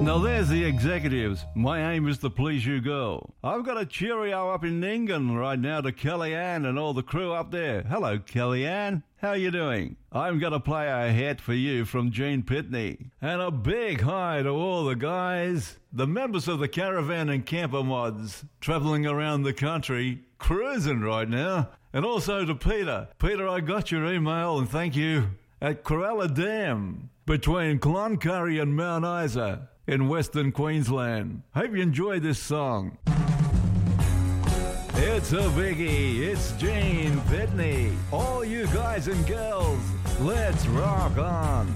Now there's the executives. My aim is to please you, girl. I've got a cheerio up in England right now to Kellyanne and all the crew up there. Hello, Kellyanne. How you doing? I'm going to play a hit for you from Gene Pitney. And a big hi to all the guys, the members of the Caravan and Camper Mods, travelling around the country, cruising right now. And also to Peter. Peter, I got your email and thank you. At Corella Dam, between Cloncurry and Mount Isa in Western Queensland. Hope you enjoy this song. It's a biggie. It's Gene Pitney. All you guys and girls, let's rock on.